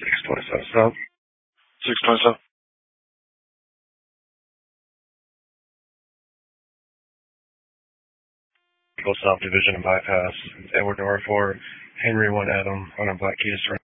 627 South. 627. South Division and Bypass. Edward North 4, Henry 1 Adam on a Black Kia.